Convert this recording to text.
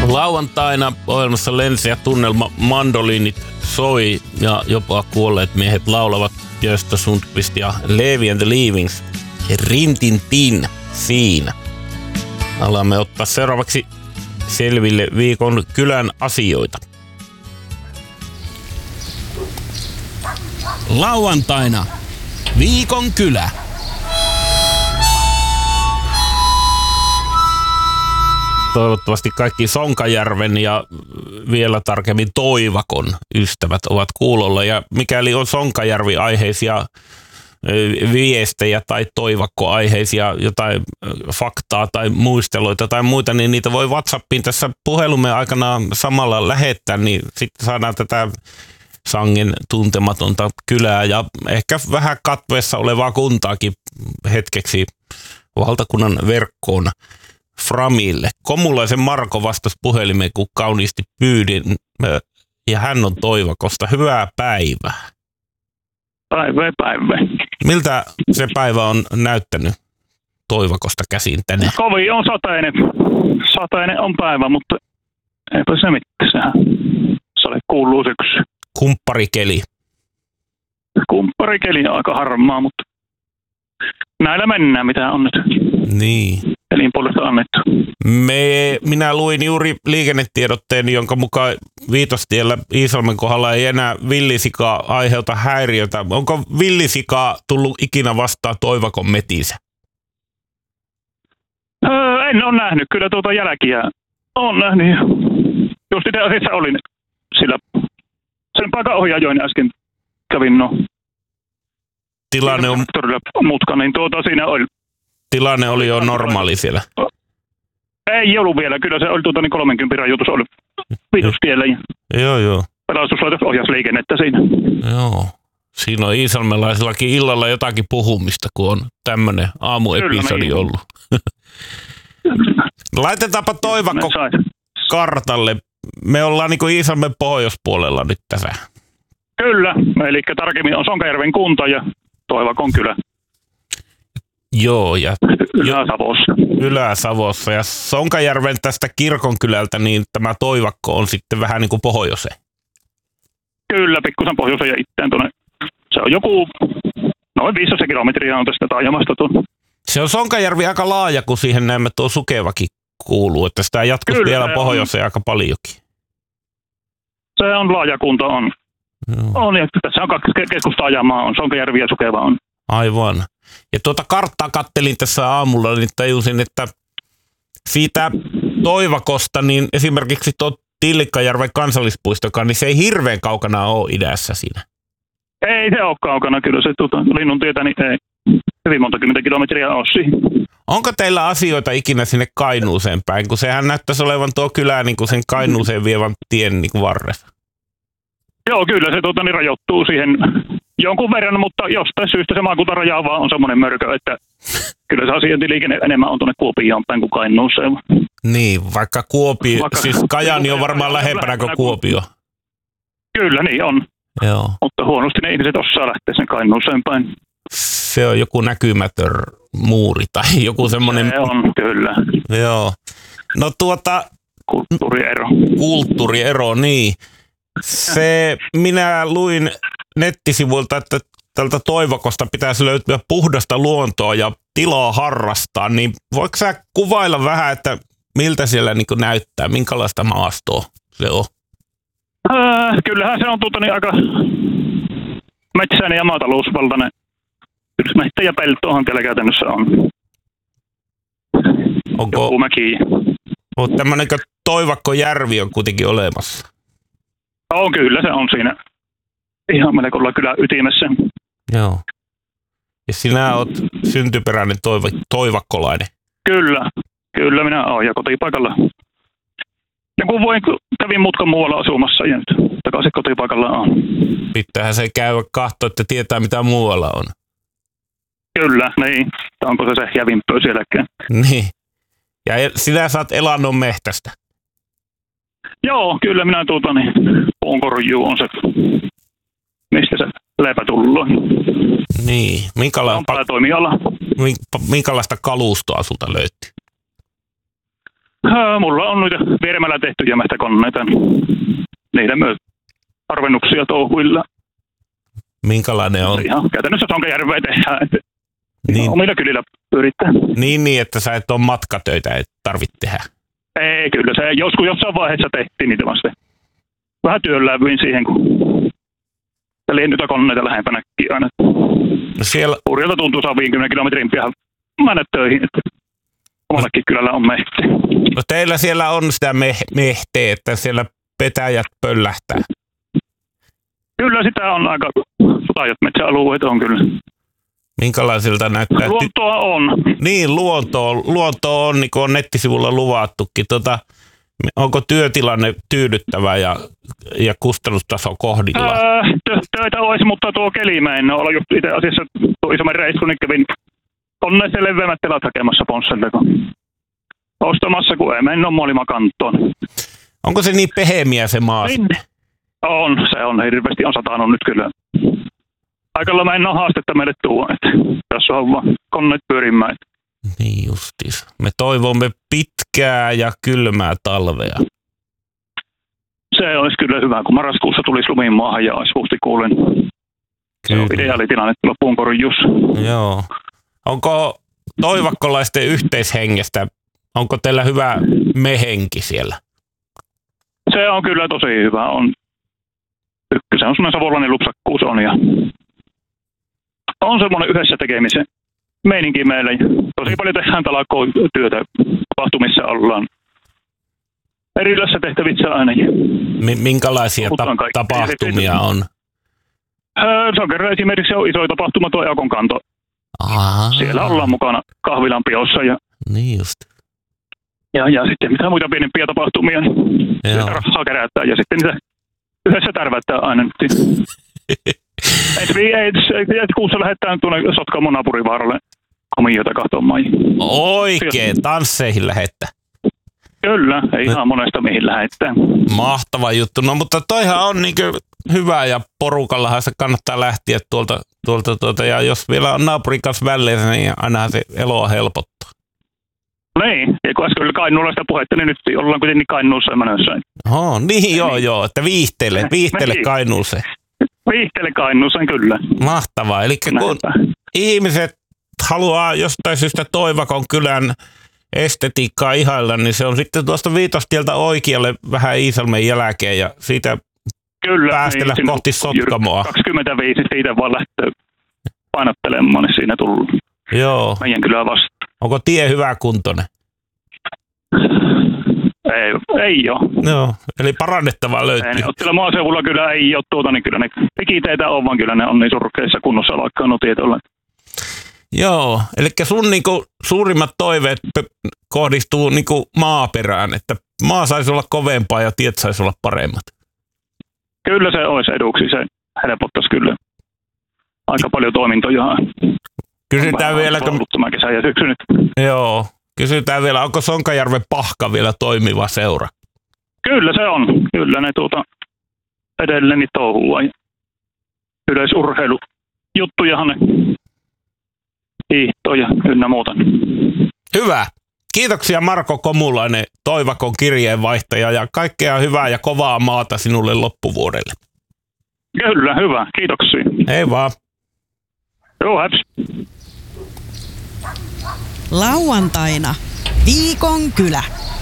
Lauantaina ohjelmassa Lensi ja tunnelma mandoliinit soi ja jopa kuolleet miehet laulavat Gösta Sundqvist ja Levi and the Leavings Rintintin siinä. Alamme ottaa seuraavaksi selville viikon kylän asioita. Lauantaina viikon kylä. Toivottavasti kaikki Sonkajärven ja vielä tarkemmin Toivakon ystävät ovat kuulolla. Ja mikäli on Sonkajärvi-aiheisia viestejä tai Toivakko-aiheisia jotain faktaa tai muisteluita tai muita, niin niitä voi WhatsAppiin tässä puhelumme aikana samalla lähettää, niin sitten saadaan tätä sangen tuntematonta kylää ja ehkä vähän katveessa olevaa kuntaakin hetkeksi valtakunnan verkkoon Framille. Komulaisen Marko vastasi puhelimeen, kun kauniisti pyydin, ja hän on Toivakosta. Hyvää päivää. Päivä. Miltä se päivä on näyttänyt Toivakosta käsin tänään? Kovin on sateinen. Sateinen on päivä, mutta eipä se mitään. Sehän se kuuluu syksy. Kumpparikeli. Kumpparikeli on aika harmaa, mutta näillä mennään, mitä on nyt. Niin. Elin puolesta annettu. Minä luin juuri liikennetiedotteen, jonka mukaan Viitostiellä Iisalmen kohdalla ei enää villisikaa aiheuta häiriötä. Onko villisikaa tullut ikinä vastaan Toivakon metissä? En ole nähnyt kyllä tuota jälkiä. Olen nähnyt. Just itse asiassa olin sillä sen paikan ohi ajoin äsken. Kävin Tilanne on mutka, niin siinä oli. Tilanne oli jo normaali siellä. Ei ollut vielä. Kyllä se oli 30 rajoitus oli Viitostiellä. Joo. Pelastuslaitos ohjasi liikennettä siinä. Joo. Siinä on iisalmelaisillakin illalla jotakin puhumista, kun on tämmöinen aamuepisodi ollut. Laitetaanpa Toivakko kartalle. Me ollaan niin kuin Iisalmen pohjoispuolella nyt tässä. Kyllä. Eli tarkemmin on Sonkajärven kunta ja Toivakon kylä. Joo, ja Ylä-Savossa. Ylä-Savossa. Ja Sonkajärven tästä kirkonkylältä, niin tämä Toivakko on sitten vähän niin kuin pohjoiseen. Kyllä, pikkusen pohjoiseen ja itään tuonne. Se on joku, noin 500 kilometriä on tästä taajamasta tuonne. Se on Sonkajärvi aika laaja, kun siihen näemme tuo Sukevakin kuuluu, että sitä jatkuisi vielä pohjoiseen aika paljonkin. Se on laaja kunta, on. Joo. On, ja tässä on 2 keskustaajamaa, on Sonkajärvi ja Sukeva on. Aivan. Ja tuota karttaa kattelin tässä aamulla, niin tajusin, että siitä Toivakosta, niin esimerkiksi tuo Tillikkajärven kansallispuistokaan, niin se ei hirveän kaukana ole idässä siinä. Ei se ole kaukana, kyllä se Linnuntietä, niin ei hyvin monta kymmentä kilometriä ole siihen. Onko teillä asioita ikinä sinne Kainuuseen päin, kun sehän näyttäisi olevan tuo kylä niin kuin sen Kainuuseen vievän tien niin kuin varressa? Joo, kyllä se rajoittuu siihen jonkun verran, mutta jostain syystä se maakuntaraja vaan on semmoinen mörkö, että kyllä se asiointiliikenne enemmän on tuonne Kuopioon päin kuin Kainuuseen. Niin, vaikka siis Kajaani on varmaan lähempänä kuin Kuopio. Kyllä, niin on. Joo. Mutta huonosti ne ihmiset osaa lähteä sen Kainuuseen päin. Se on joku näkymätön muuri tai joku semmoinen. Se on, kyllä. Joo. No Kulttuuriero, niin. Minä luin nettisivuilta, että tältä Toivakosta pitäisi löytyä puhdasta luontoa ja tilaa harrastaa, niin voiko sä kuvailla vähän, että miltä siellä niin kuin näyttää, minkälaista maastoa se on? Kyllähän se on aika metsäinen ja maatalousvaltainen. Metsä ja peltoahan siellä käytännössä on. Joku mäki. Tämmöinen Toivakkojärvi on kuitenkin olemassa. On, kyllä se on siinä ihan melko kyllä ytimessä. Joo. Ja sinä olet syntyperäinen toivakkolainen. Kyllä minä olen ja kotipaikalla. Ja kun kävin mutkan muualla asumassa ja nyt takaisin kotipaikalla on. Pitäähän se käydä katsoa, että tietää mitä muualla on. Kyllä, niin. Onko se jävimpö sielläkään? Niin. Ja sinä saat elannon mehtästä. Joo, kyllä minä puunkorjuu on se, mistä se leipä tullut. Niin, minkälaista kalustoa sulta löytyy? Mulla on noita vieremällä tehtyjä metsäkoneita. Niitä myös harvennuksia touhuilla. Minkälainen on? Ihan käytännössä Sonkajärveä tehdään, että Niin. omilla kylillä pyritään. Niin, että sä et ole matkatöitä, et tarvitse tehdä. Ei, kyllä se jossain vaiheessa tehtiin niitä vasta. Vähän työnlävyin siihen, kun liennytä koneita lähempänäkin aina. No siellä, Purjalta tuntuu saa 50 kilometrin pian mennä töihin, että omallakin kylällä on mehti. no teillä siellä on sitä mehteä, että siellä petäjät pöllähtää. Kyllä sitä on aika laajat metsäalueet on kyllä. Minkälaisilta näyttää? Luontoa on. Niin, luonto on, niin kuin on nettisivulla luvattukin. Onko työtilanne tyydyttävä ja kustannustaso kohdilla? Töitä olisi, mutta tuo keli mä en ole just itse asiassa tuo isomman reissun, niin kävin koneeseen leveämmät telat hakemassa Ponsselta, ostamassa, kun ei mennä molima kantoon. Onko se niin pehmeä se maa? Se on hirveästi on satanut nyt kyllä. Aikalla mä en ole haastetta meille tuo, että tässä on vaan koneet pyörimään. Niin justiis. Me toivomme pitkää ja kylmää talvea. Se olisi kyllä hyvä, kun marraskuussa tulisi lumiin maahan ja olisi huhtikuulen. Se on ideaalitilanne loppuun korjuus. Joo. Onko toivakkolaisten yhteishengestä, onko teillä hyvä mehenki siellä? Se on kyllä tosi hyvä. Se on semmoinen savolainen lupsakkuus on ja on semmoinen yhdessä tekemisen meininki meillä. Tosi paljon tehdään talakotyötä, tapahtumissa ollaan erilaisissa tehtävissä aina. Minkälaisia tapahtumia on? Se on kerran esimerkiksi on iso tapahtuma tuo Eakon kanto. Aha. Siellä ollaan mukana kahvilan piossa ja niin just. Ja sitten mitä muita pienempiä tapahtumia, niin rahaa kerätään ja sitten niitä yhdessä tärvättää aina. Ensi kuussa lähdetään tuonne Sotkamon naapurivaaralle komiota kahtomaan. Oikein, tansseihin lähettä. Kyllä, ei ihan monesta mihin lähetään. Mahtava juttu. No mutta toihan on niinkö hyvä ja porukallahan se kannattaa lähteä tuolta ja jos vielä on naapurin kanssa väleissä, niin ainahan se eloa helpottaa. Niin, ja kun äsken oli kainuulaista puhetta, niin nyt ollaan kuitenkin Kainuussa menossa. Niin joo, että viihteele Kainuuseen. Viihteele Kainuuseen, kyllä. Mahtavaa, eli kun ihmiset haluaa jostain syystä Toivakon kylän estetiikkaa ihailla, niin se on sitten tuosta Viitostieltä oikealle vähän Iisalmen jälkeen ja siitä kyllä, päästellä niin, kohti Sotkamoa. 25 siitä vaan lähtee painottelemaan, niin siinä tullut meidän kylää vastaan. Onko tie hyvä kuntoinen? Ei ole. Joo, eli parannettavaa löytyy. Ottila maaseudulla kyllä ei ole niin kyllä ne pikiteitä on, vaan kyllä ne on niin surkeissa kunnossa vaikka on tietoilla. Joo, eli sun niinku suurimmat toiveet kohdistuu niinku maaperään, että maa saisi olla kovempaa ja tiet saisi olla paremmat. Kyllä se olisi eduksi, se helpottaisi kyllä aika paljon toimintoja. Kysytään vielä, tämä kesä ja syksy nyt. Joo, kysytään vielä, onko Sonkajärven Pahka vielä toimiva seura? Kyllä se on, kyllä ne edelleen niin touhua. Yleisurheilujuttujahan ne hiihtoja ynnä muuta. Hyvä. Kiitoksia Marko Komulainen, Toivakon kirjeenvaihtaja ja kaikkea hyvää ja kovaa maata sinulle loppuvuodelle. Kyllä, hyvä. Kiitoksia. Hei vaan. Joo, häps. Lauantaina Viikon kylä.